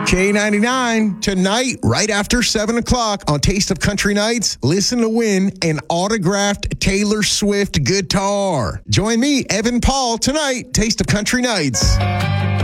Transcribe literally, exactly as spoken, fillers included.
K ninety-nine, tonight, right after seven o'clock on Taste of Country Nights, listen to win an autographed Taylor Swift guitar. Join me, Evan Paul, tonight, Taste of Country Nights.